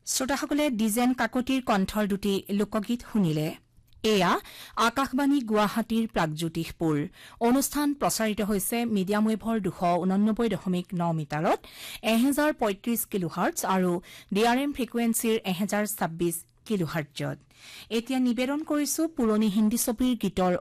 শ্ৰোতাসকলে ডিজেন কাকতিৰ কণ্ঠৰ দুটি লোকগীত শুনিলে এয়া আকাশবাণী গুৱাহাটীৰ প্ৰাগজ্যোতিষপুৰ অনুষ্ঠান প্ৰচাৰিত হৈছে মিডিয়াম ৱেভৰ 289.9 মিটাৰত 1035 কিলোহাৰ্টজ আৰু ডিআৰএম ফ্ৰিকুৱেন্সিৰ 1026 কিলোহাৰ্টজত এতিয়া নিবেদন কৰিছো পুৰণি হিন্দী ছবিৰ গীতৰ